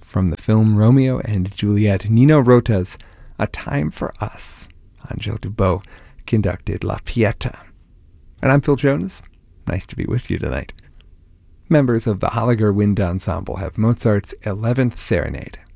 From the film Romeo and Juliet, Nino Rota's A Time for Us. Angèle Dubot conducted La Pieta. And I'm Phil Jones. Nice to be with you tonight. Members of the Holliger Wind Ensemble have Mozart's 11th Serenade.